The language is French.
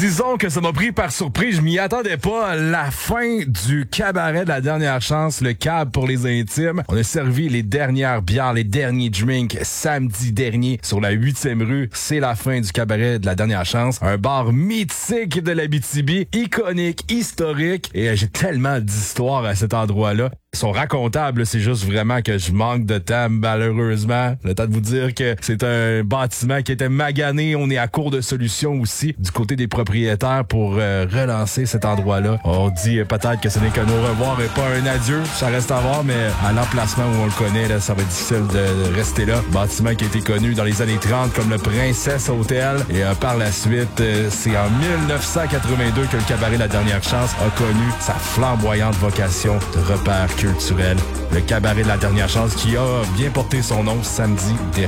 Disons que ça m'a pris par surprise. Je m'y attendais pas. La fin du cabaret de la dernière chance, le cab pour les intimes. On a servi les dernières bières, les derniers drinks samedi dernier sur la 8e rue. C'est la fin du cabaret de la dernière chance. Un bar mythique de l'Abitibi, iconique, historique. Et j'ai tellement d'histoires à cet endroit-là. Ils sont racontables, c'est juste vraiment que je manque de temps, malheureusement. Le temps de vous dire que c'est un bâtiment qui était magané. On est à court de solutions aussi du côté des propriétaires pour relancer cet endroit-là. On dit peut-être que ce n'est qu'un au revoir et pas un adieu. Ça reste à voir, mais à l'emplacement où on le connaît, là, ça va être difficile de rester là. Bâtiment qui a été connu dans les années 30 comme le Princess Hotel. Et par la suite, c'est en 1982 que le cabaret La Dernière Chance a connu sa flamboyante vocation de repère culturel. Le cabaret de La Dernière Chance qui a bien porté son nom samedi dernier.